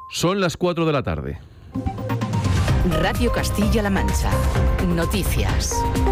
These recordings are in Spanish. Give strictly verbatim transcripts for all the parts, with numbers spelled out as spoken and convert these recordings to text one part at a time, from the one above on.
Son las cuatro de la tarde. Radio Castilla-La Mancha. Noticias.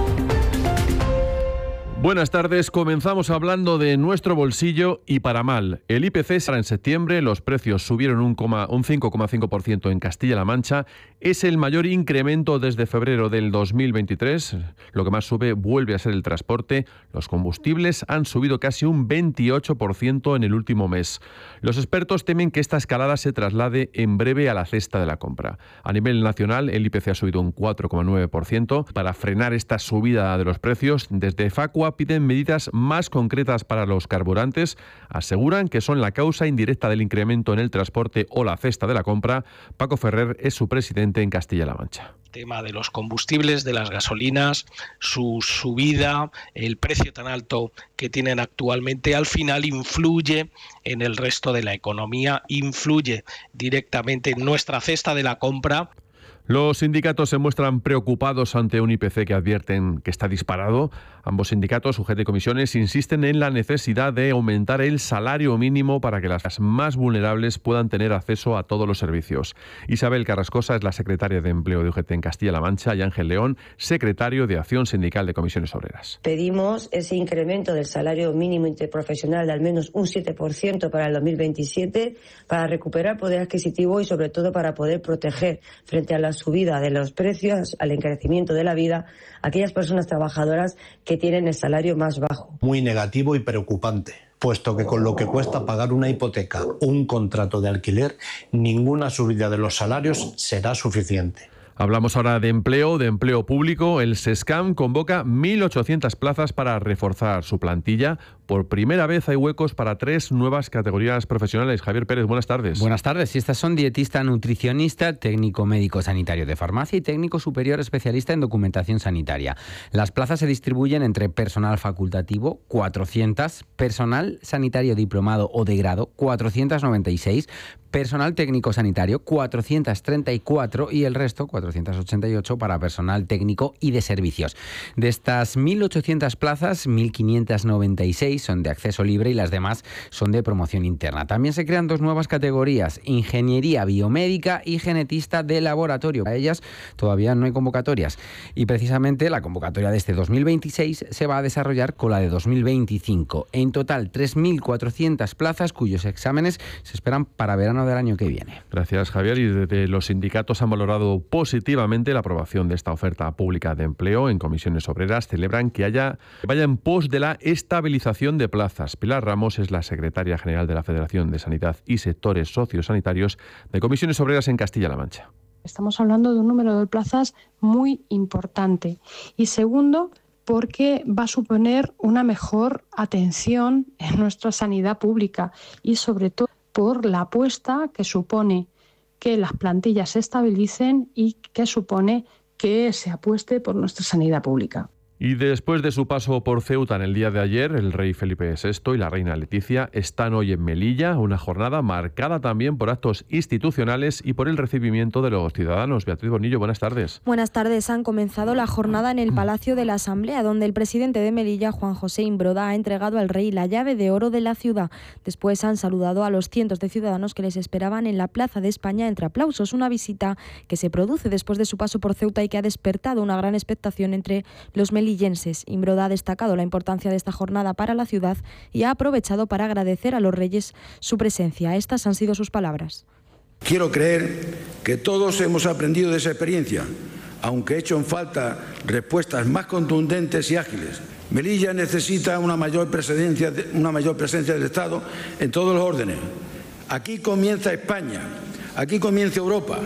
Buenas tardes, comenzamos hablando de nuestro bolsillo y para mal. El I P C será en septiembre, los precios subieron un, un cinco coma cinco por ciento en Castilla-La Mancha. Es el mayor incremento desde febrero del dos mil veintitrés. Lo que más sube vuelve a ser el transporte. Los combustibles han subido casi un veintiocho por ciento en el último mes. Los expertos temen que esta escalada se traslade en breve a la cesta de la compra. A nivel nacional, el I P C ha subido un cuatro coma nueve por ciento. Para frenar esta subida de los precios, desde Facua piden medidas más concretas para los carburantes. Aseguran que son la causa indirecta del incremento en el transporte o la cesta de la compra. Paco Ferrer es su presidente en Castilla-La Mancha. El tema de los combustibles, de las gasolinas, su subida, el precio tan alto que tienen actualmente, al final influye en el resto de la economía, influye directamente en nuestra cesta de la compra. Los sindicatos se muestran preocupados ante un I P C que advierten que está disparado. Ambos sindicatos, U G T y comisiones, insisten en la necesidad de aumentar el salario mínimo para que las más vulnerables puedan tener acceso a todos los servicios. Isabel Carrascosa es la secretaria de Empleo de U G T en Castilla-La Mancha y Ángel León, secretario de Acción Sindical de Comisiones Obreras. Pedimos ese incremento del salario mínimo interprofesional de al menos un siete por ciento para el dos mil veintisiete para recuperar poder adquisitivo y sobre todo para poder proteger frente a las subida de los precios, al encarecimiento de la vida, aquellas personas trabajadoras que tienen el salario más bajo. Muy negativo y preocupante, puesto que con lo que cuesta pagar una hipoteca o un contrato de alquiler, ninguna subida de los salarios será suficiente. Hablamos ahora de empleo, de empleo público. El SESCAM convoca mil ochocientas plazas para reforzar su plantilla. Por primera vez hay huecos para tres nuevas categorías profesionales. Javier Pérez, buenas tardes. Buenas tardes. Y estas son dietista nutricionista, técnico médico sanitario de farmacia y técnico superior especialista en documentación sanitaria. Las plazas se distribuyen entre personal facultativo, cuatrocientas, personal sanitario diplomado o de grado, cuatrocientas noventa y seis, personal técnico sanitario, cuatrocientas treinta y cuatro y el resto, cuatrocientas ochenta y ocho, para personal técnico y de servicios. De estas mil ochocientas plazas, mil quinientas noventa y seis son de acceso libre y las demás son de promoción interna. También se crean dos nuevas categorías, ingeniería biomédica y genetista de laboratorio. Para ellas todavía no hay convocatorias y precisamente la convocatoria de este dos mil veintiséis se va a desarrollar con la de dos mil veinticinco. En total, tres mil cuatrocientas plazas cuyos exámenes se esperan para verano del año que viene. Gracias, Javier. Y desde los sindicatos han valorado positivamente la aprobación de esta oferta pública de empleo. En Comisiones Obreras celebran que haya que vaya en pos de la estabilización de plazas. Pilar Ramos es la secretaria general de la Federación de Sanidad y Sectores Sociosanitarios de Comisiones Obreras en Castilla-La Mancha. Estamos hablando de un número de plazas muy importante. Y segundo, porque va a suponer una mejor atención en nuestra sanidad pública y sobre todo por la apuesta que supone que las plantillas se estabilicen y que supone que se apueste por nuestra sanidad pública. Y después de su paso por Ceuta en el día de ayer, el rey Felipe sexto y la reina Leticia están hoy en Melilla, una jornada marcada también por actos institucionales y por el recibimiento de los ciudadanos. Beatriz Bonillo, buenas tardes. Buenas tardes. Han comenzado la jornada en el Palacio de la Asamblea, donde el presidente de Melilla, Juan José Imbroda, ha entregado al rey la llave de oro de la ciudad. Después han saludado a los cientos de ciudadanos que les esperaban en la Plaza de España entre aplausos. Una visita que se produce después de su paso por Ceuta y que ha despertado una gran expectación entre los melillenses. Imbroda ha destacado la importancia de esta jornada para la ciudad y ha aprovechado para agradecer a los reyes su presencia. Estas han sido sus palabras. Quiero creer que todos hemos aprendido de esa experiencia, aunque he hecho en falta respuestas más contundentes y ágiles. Melilla necesita una mayor presencia, una mayor presencia del Estado en todos los órdenes. Aquí comienza España, aquí comienza Europa.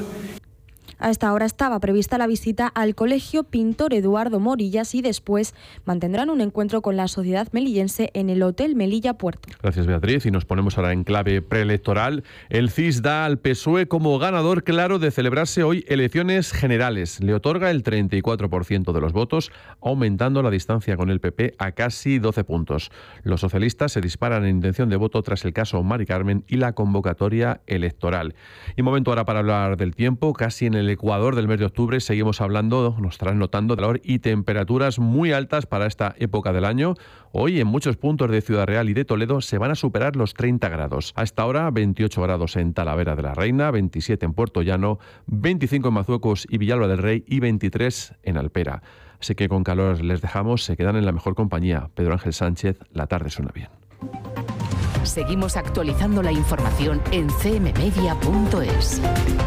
A esta hora estaba prevista la visita al Colegio Pintor Eduardo Morillas y después mantendrán un encuentro con la sociedad melillense en el Hotel Melilla Puerto. Gracias, Beatriz. Y nos ponemos ahora en clave preelectoral. El C I S da al P S O E como ganador claro de celebrarse hoy elecciones generales. Le otorga el treinta y cuatro por ciento de los votos, aumentando la distancia con el P P a casi doce puntos. Los socialistas se disparan en intención de voto tras el caso Mari Carmen y la convocatoria electoral. Y momento ahora para hablar del tiempo. Casi en el el ecuador del mes de octubre seguimos hablando, nos estarán notando calor y temperaturas muy altas para esta época del año. Hoy en muchos puntos de Ciudad Real y de Toledo se van a superar los treinta grados. A esta hora veintiocho grados en Talavera de la Reina, veintisiete en Puerto Llano, veinticinco en Mazuecos y Villalba del Rey y veintitrés en Alpera. Así que con calor les dejamos, se quedan en la mejor compañía. Pedro Ángel Sánchez, la tarde suena bien. Seguimos actualizando la información en c m media punto es.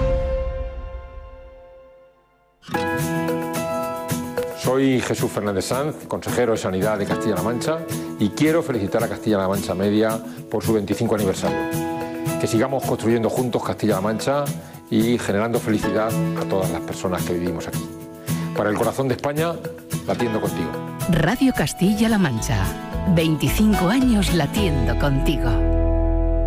Soy Jesús Fernández Sanz, consejero de Sanidad de Castilla-La Mancha, y quiero felicitar a Castilla-La Mancha Media por su veinticinco aniversario. Que sigamos construyendo juntos Castilla-La Mancha y generando felicidad a todas las personas que vivimos aquí. Para el corazón de España, latiendo contigo. Radio Castilla-La Mancha. veinticinco años latiendo contigo.